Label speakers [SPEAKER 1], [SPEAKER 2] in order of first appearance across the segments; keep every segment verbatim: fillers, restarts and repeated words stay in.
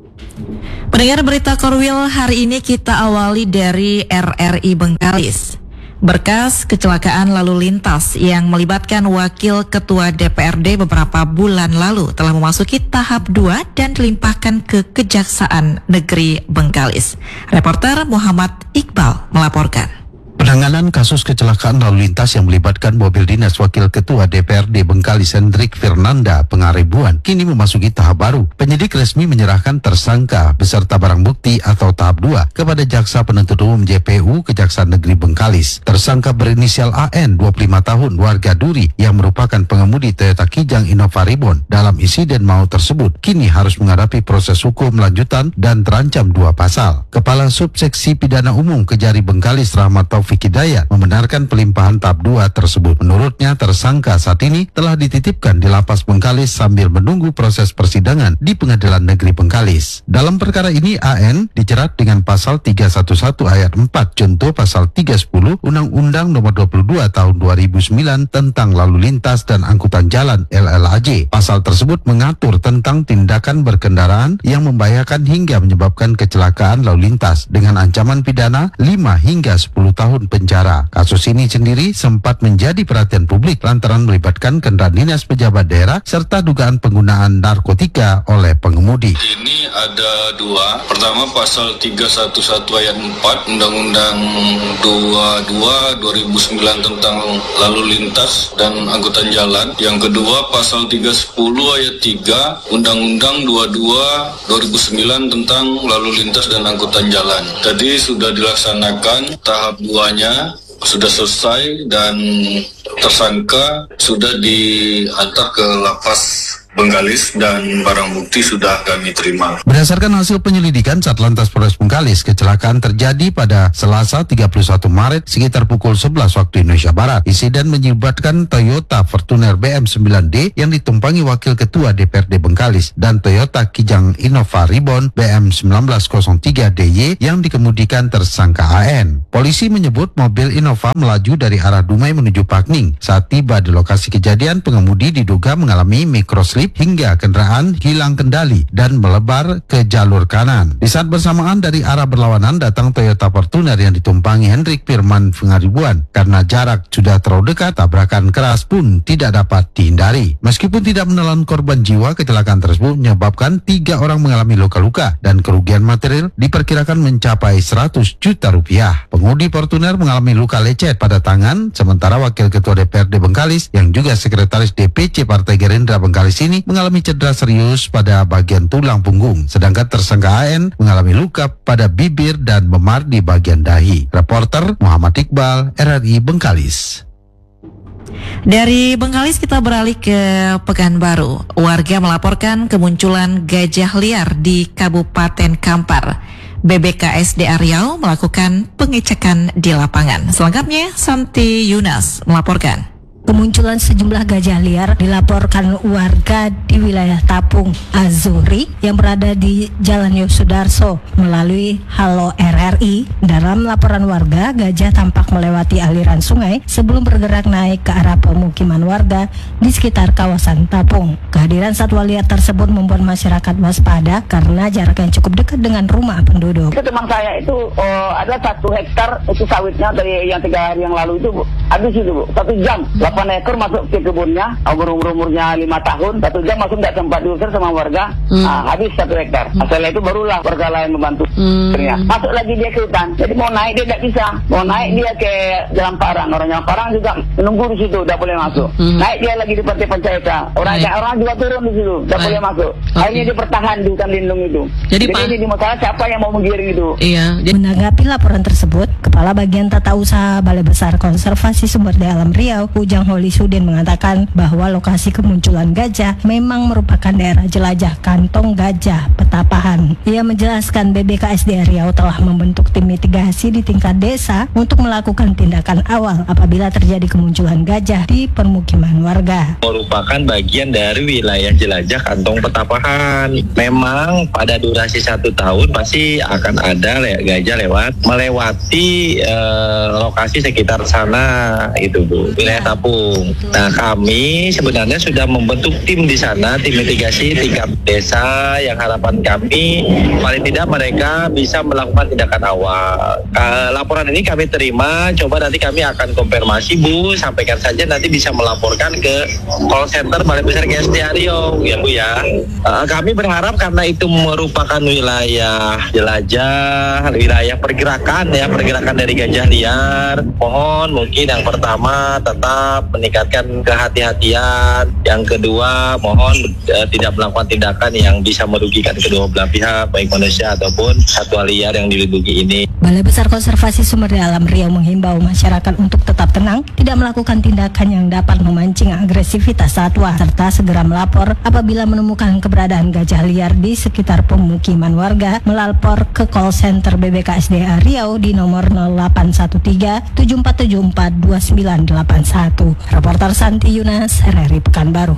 [SPEAKER 1] Pendengar berita Korwil hari ini kita awali dari R R I Bengkalis. Berkas kecelakaan lalu lintas yang melibatkan Wakil Ketua D P R D beberapa bulan lalu telah memasuki tahap dua dan dilimpahkan ke Kejaksaan Negeri Bengkalis. Reporter Muhammad Iqbal melaporkan.
[SPEAKER 2] Penanganan kasus kecelakaan lalu lintas yang melibatkan mobil dinas Wakil Ketua D P R D Bengkalis Hendrik Fernanda Pengaribuan kini memasuki tahap baru. Penyidik resmi menyerahkan tersangka beserta barang bukti atau tahap dua kepada Jaksa Penuntut Umum J P U Kejaksaan Negeri Bengkalis. Tersangka berinisial A N, dua puluh lima tahun, warga Duri yang merupakan pengemudi Toyota Kijang Innova Ribbon dalam insiden maut tersebut kini harus menghadapi proses hukum lanjutan dan terancam dua pasal. Kepala Subseksi Pidana Umum Kejari Bengkalis Rahmat Taufik Hidayat membenarkan pelimpahan tahap dua tersebut. Menurutnya, tersangka saat ini telah dititipkan di Lapas Bengkalis sambil menunggu proses persidangan di Pengadilan Negeri Bengkalis. Dalam perkara ini, A N dijerat dengan pasal tiga satu satu ayat empat, contoh pasal tiga sepuluh Undang-Undang Nomor dua puluh dua Tahun dua ribu sembilan tentang Lalu Lintas dan Angkutan Jalan L L A J. Pasal tersebut mengatur tentang tindakan berkendaraan yang membahayakan hingga menyebabkan kecelakaan lalu lintas dengan ancaman pidana lima hingga sepuluh tahun penjara. Kasus ini sendiri sempat menjadi perhatian publik lantaran melibatkan kendaraan dinas pejabat daerah serta dugaan penggunaan narkotika oleh pengemudi.
[SPEAKER 3] Ini ada dua. Pertama pasal tiga satu satu ayat empat Undang-Undang dua puluh dua dua ribu sembilan tentang Lalu Lintas dan Angkutan Jalan. Yang kedua pasal tiga sepuluh ayat tiga Undang-Undang dua puluh dua dua ribu sembilan tentang Lalu Lintas dan Angkutan Jalan. Tadi sudah dilaksanakan tahap dua sudah selesai dan tersangka sudah diantar ke Lapas Bengkalis dan barang bukti sudah kami terima.
[SPEAKER 2] Berdasarkan hasil penyelidikan Satlantas Polres Bengkalis, kecelakaan terjadi pada Selasa tiga puluh satu Maret sekitar pukul sebelas waktu Indonesia Barat. Insiden menyebabkan Toyota Fortuner B M sembilan D yang ditumpangi Wakil Ketua D P R D Bengkalis dan Toyota Kijang Innova Ribbon B M seribu sembilan ratus tiga D Y yang dikemudikan tersangka A N. Polisi menyebut mobil Innova melaju dari arah Dumai menuju Pakning. Saat tiba di lokasi kejadian, pengemudi diduga mengalami microslip hingga kendaraan hilang kendali dan melebar ke jalur kanan. Di saat bersamaan dari arah berlawanan datang Toyota Fortuner yang ditumpangi Hendrik Firman Pengaribuan. Karena jarak sudah terlalu dekat, tabrakan keras pun tidak dapat dihindari. Meskipun tidak menelan korban jiwa, kecelakaan tersebut menyebabkan tiga orang mengalami luka-luka dan kerugian material diperkirakan mencapai seratus juta rupiah. Pengemudi Fortuner mengalami luka lecet pada tangan, sementara Wakil Ketua D P R D Bengkalis yang juga Sekretaris D P C Partai Gerindra Bengkalis ini mengalami cedera serius pada bagian tulang punggung, sedangkan tersangka A N mengalami luka pada bibir dan memar di bagian dahi. Reporter Muhammad Iqbal, R R I Bengkalis.
[SPEAKER 1] Dari Bengkalis kita beralih ke Pekanbaru. Warga melaporkan kemunculan gajah liar di Kabupaten Kampar. B B K S D A Riau melakukan pengecekan di lapangan. Selengkapnya Santi Yunas melaporkan.
[SPEAKER 4] Kemunculan sejumlah gajah liar dilaporkan warga di wilayah Tapung Azuri yang berada di Jalan Yosudarso melalui Halo R R I. Dalam laporan warga, gajah tampak melewati aliran sungai sebelum bergerak naik ke arah pemukiman warga di sekitar kawasan Tapung. Kehadiran satwa liar tersebut membuat masyarakat waspada karena jarak yang cukup dekat dengan rumah penduduk.
[SPEAKER 5] Itu teman saya itu oh, ada satu hektar itu sawitnya dari yang tiga hari yang lalu itu Bu. Habis itu Bu, satu jam. delapan ekor masuk ke kebunnya, umur-umurnya lima tahun, satu jam masuk tidak sempat diusir sama warga, hmm. nah, habis satu hektar. Hmm. Setelah itu barulah warga lain membantu. Hmm. Masuk lagi dia ke hutan, jadi mau naik dia tidak bisa, mau naik dia ke Jalan Parang, orang Jalan Parang juga menunggu di situ, tidak boleh masuk. Hmm. Naik dia lagi di Partai Pancaita, orang Baik. orang juga turun di situ, tidak boleh masuk. Okay. Akhirnya dia bertahan di hutan lindung itu. Jadi, jadi ini di masalah siapa yang mau menggiring itu?
[SPEAKER 4] Iya. Menanggapi laporan tersebut, Kepala Bagian Tata Usaha Balai Besar Konservasi Sumber Daya Alam Riau, Ujang Holi Sudin mengatakan bahwa lokasi kemunculan gajah memang merupakan daerah jelajah kantong gajah Petapahan. Ia menjelaskan B B K S D A Riau telah membentuk tim mitigasi di tingkat desa untuk melakukan tindakan awal apabila terjadi kemunculan gajah di permukiman warga.
[SPEAKER 6] Merupakan bagian dari wilayah jelajah kantong Petapahan. Memang pada durasi satu tahun pasti akan ada le- gajah lewat melewati eh, lokasi sekitar sana itu Bu. Wilayah Tapung. Tapung. Nah, kami sebenarnya sudah membentuk tim di sana, tim mitigasi tingkat desa, yang harapan kami paling tidak mereka bisa melakukan tindakan awal. Uh, laporan ini kami terima, coba nanti kami akan konfirmasi Bu, sampaikan saja nanti bisa melaporkan ke call center Balai Besar G S D A Riau ya Bu ya. Uh, kami berharap karena itu merupakan wilayah jelajah, wilayah pergerakan ya, pergerakan dari gajah liar. Mohon mungkin yang pertama tetap meningkatkan kehati-hatian. Yang kedua, mohon uh, tidak melakukan tindakan yang bisa merugikan kedua belah pihak, baik manusia ataupun satwa liar yang dilindungi ini.
[SPEAKER 4] Balai Besar Konservasi Sumber Daya Alam Riau menghimbau masyarakat untuk tetap tenang, tidak melakukan tindakan yang dapat memancing agresivitas satwa, serta segera melapor apabila menemukan keberadaan gajah liar di sekitar pemukiman warga, melapor ke call center B B K S D A Riau di nomor nol delapan satu tiga tujuh empat tujuh empat dua sembilan delapan satu. Reporter Santi Yunas, R R I Pekanbaru.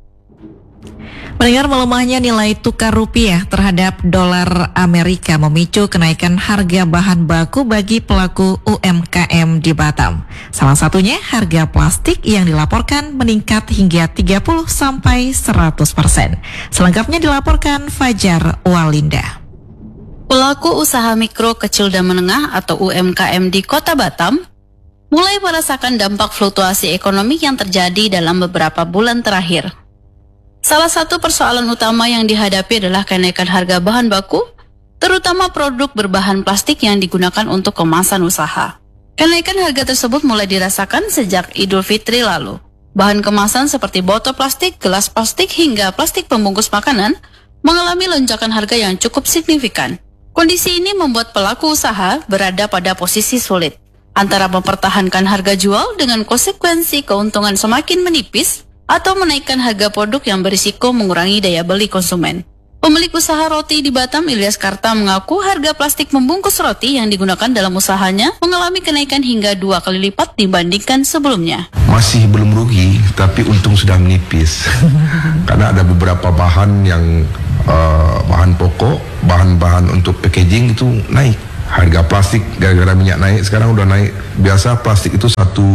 [SPEAKER 1] Mendengar melemahnya nilai tukar rupiah terhadap dolar Amerika memicu kenaikan harga bahan baku bagi pelaku U M K M di Batam. Salah satunya harga plastik yang dilaporkan meningkat hingga tiga puluh sampai seratus persen. Selengkapnya dilaporkan Fajar Walinda.
[SPEAKER 7] Pelaku usaha mikro, kecil dan menengah atau U M K M di Kota Batam mulai merasakan dampak fluktuasi ekonomi yang terjadi dalam beberapa bulan terakhir. Salah satu persoalan utama yang dihadapi adalah kenaikan harga bahan baku, terutama produk berbahan plastik yang digunakan untuk kemasan usaha. Kenaikan harga tersebut mulai dirasakan sejak Idul Fitri lalu. Bahan kemasan seperti botol plastik, gelas plastik, hingga plastik pembungkus makanan mengalami lonjakan harga yang cukup signifikan. Kondisi ini membuat pelaku usaha berada pada posisi sulit, antara mempertahankan harga jual dengan konsekuensi keuntungan semakin menipis, atau menaikkan harga produk yang berisiko mengurangi daya beli konsumen. Pemilik usaha roti di Batam, Ilyas Karta, mengaku harga plastik membungkus roti yang digunakan dalam usahanya mengalami kenaikan hingga dua kali lipat dibandingkan sebelumnya.
[SPEAKER 8] Masih belum rugi, tapi untung sudah menipis. Karena ada beberapa bahan yang uh, bahan pokok, bahan-bahan untuk packaging itu naik. Harga plastik gara-gara minyak naik, sekarang udah naik. Biasa plastik itu satu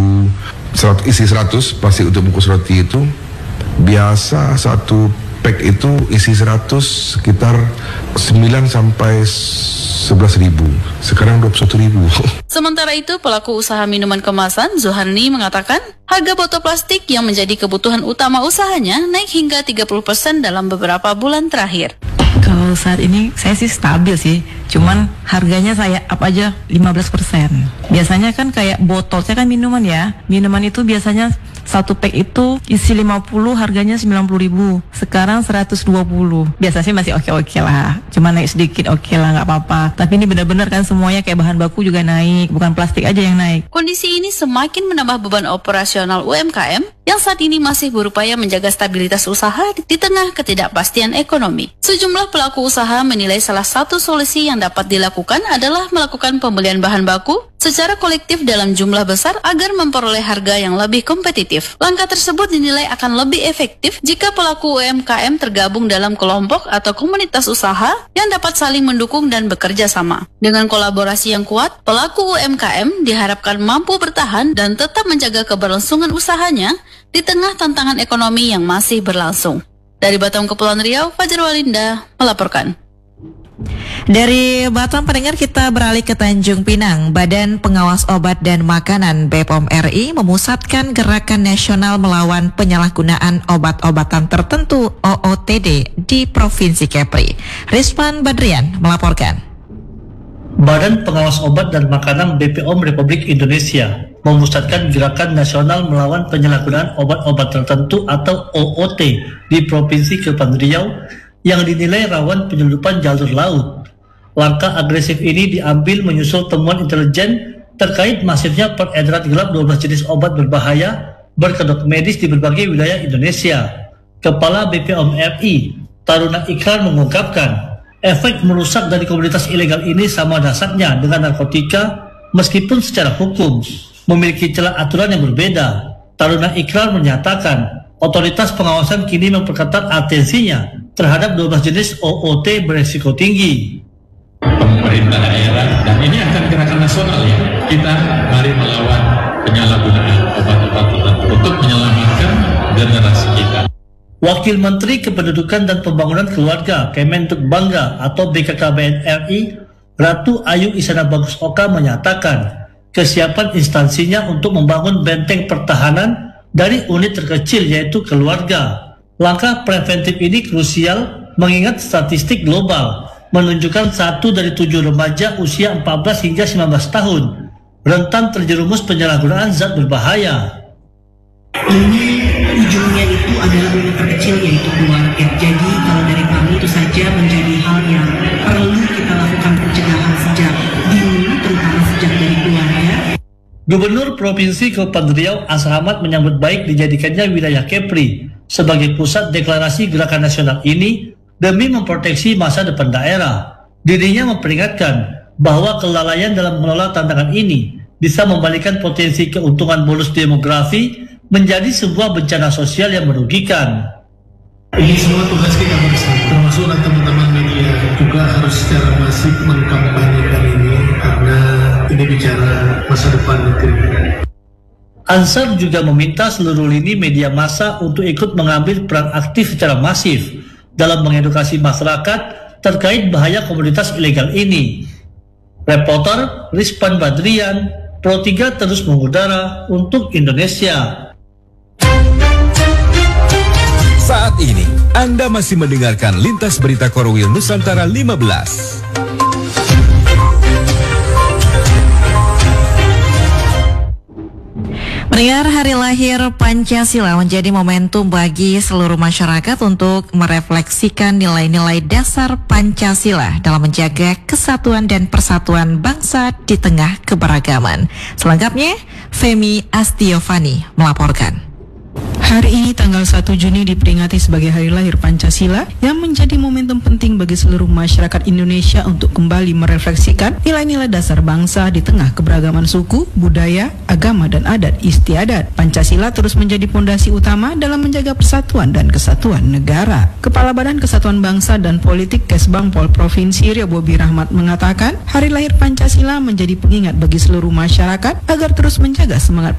[SPEAKER 8] isi seratus, plastik untuk bungkus roti itu biasa satu pack itu isi seratus sekitar sembilan sampai sebelas ribu. Sekarang dua puluh satu ribu.
[SPEAKER 7] Sementara itu, pelaku usaha minuman kemasan Zuharni mengatakan harga botol plastik yang menjadi kebutuhan utama usahanya naik hingga tiga puluh persen dalam beberapa bulan terakhir.
[SPEAKER 9] Kalau saat ini saya sih stabil sih, cuman harganya saya up aja lima belas persen. Biasanya kan kayak botol, saya kan minuman ya, minuman itu biasanya satu pack itu isi lima puluh, harganya sembilan puluh ribu. Sekarang seratus dua puluh. Biasanya sih masih oke-oke lah, cuma naik sedikit oke lah, nggak apa-apa. Tapi ini benar-benar kan semuanya kayak bahan baku juga naik, bukan plastik aja yang naik.
[SPEAKER 7] Kondisi ini semakin menambah beban operasional U M K M yang saat ini masih berupaya menjaga stabilitas usaha di tengah ketidakpastian ekonomi. Sejumlah pelaku usaha menilai salah satu solusi yang dapat dilakukan adalah melakukan pembelian bahan baku secara kolektif dalam jumlah besar agar memperoleh harga yang lebih kompetitif. Langkah tersebut dinilai akan lebih efektif jika pelaku U M K M tergabung dalam kelompok atau komunitas usaha yang dapat saling mendukung dan bekerja sama. Dengan kolaborasi yang kuat, pelaku U M K M diharapkan mampu bertahan dan tetap menjaga keberlangsungan usahanya di tengah tantangan ekonomi yang masih berlangsung. Dari Batam, Kepulauan Riau, Fajar Walinda melaporkan.
[SPEAKER 1] Dari Batam, pendengar, kita beralih ke Tanjung Pinang. Badan Pengawas Obat dan Makanan B P O M R I memusatkan gerakan nasional melawan penyalahgunaan obat-obatan tertentu O O T D di Provinsi Kepri. Rizwan Badrian melaporkan.
[SPEAKER 10] Badan Pengawas Obat dan Makanan B P O M Republik Indonesia memusatkan gerakan nasional melawan penyalahgunaan obat-obat tertentu atau O O T di Provinsi Kepulauan Riau yang dinilai rawan penyelundupan jalur laut. Langkah agresif ini diambil menyusul temuan intelijen terkait masifnya peredaran gelap dua belas jenis obat berbahaya berkedok medis di berbagai wilayah Indonesia. Kepala B P O M R I, Taruna Ikrar, mengungkapkan efek merusak dari komunitas ilegal ini sama dasarnya dengan narkotika meskipun secara hukum memiliki celah aturan yang berbeda. Taruna Ikrar menyatakan otoritas pengawasan kini memperketat atensinya terhadap dua belas jenis O O T beresiko tinggi.
[SPEAKER 11] Pemerintah daerah, dan ini akan gerakan nasional ya, kita mari melawan penyalahgunaan obat-obat tertentu. untuk menyelamatkan generasi kita.
[SPEAKER 10] Wakil Menteri Kependudukan dan Pembangunan Keluarga Kementerian Bangga atau B K K B N R I, Ratu Ayu Isana Bagus Oka menyatakan kesiapan instansinya untuk membangun benteng pertahanan dari unit terkecil yaitu keluarga. Langkah preventif ini krusial mengingat statistik global menunjukkan satu dari tujuh remaja usia empat belas hingga sembilan belas tahun rentan terjerumus penyalahgunaan zat berbahaya.
[SPEAKER 12] Ini ujungnya itu adalah unit terkecil yaitu keluarga. Jadi kalau dari kami itu saja menjadi hal yang perlu kita lakukan pencegahan sejak dini, terutama sejak dari keluarga.
[SPEAKER 10] Gubernur Provinsi Kepulauan Riau Asa Ahmad menyambut baik dijadikannya wilayah Kepri sebagai pusat deklarasi gerakan nasional ini demi memproteksi masa depan daerah. Dirinya memperingatkan bahwa kelalaian dalam mengelola tantangan ini bisa membalikan potensi keuntungan bonus demografi menjadi sebuah bencana sosial yang merugikan.
[SPEAKER 13] Ini semua tugas kita bersama, termasuk teman-teman media juga harus secara masif mengkampanyekan ini karena ini bicara masa depan negeri.
[SPEAKER 10] Ansar juga meminta seluruh lini media massa untuk ikut mengambil peran aktif secara masif dalam mengedukasi masyarakat terkait bahaya komoditas ilegal ini. Reporter Rizpan Badrian, Pro tiga terus mengudara untuk Indonesia.
[SPEAKER 14] Saat ini, Anda masih mendengarkan Lintas Berita Korwil Nusantara lima belas.
[SPEAKER 1] Mendengar Hari Lahir Pancasila menjadi momentum bagi seluruh masyarakat untuk merefleksikan nilai-nilai dasar Pancasila dalam menjaga kesatuan dan persatuan bangsa di tengah keberagaman. Selengkapnya, Femi Astiovani melaporkan.
[SPEAKER 15] Hari ini tanggal satu Juni diperingati sebagai Hari Lahir Pancasila yang menjadi momentum penting bagi seluruh masyarakat Indonesia untuk kembali merefleksikan nilai-nilai dasar bangsa di tengah keberagaman suku, budaya, agama, dan adat istiadat. Pancasila terus menjadi fondasi utama dalam menjaga persatuan dan kesatuan negara. Kepala Badan Kesatuan Bangsa dan Politik Kesbangpol Provinsi Riau Bobi Rahmat mengatakan, Hari Lahir Pancasila menjadi pengingat bagi seluruh masyarakat agar terus menjaga semangat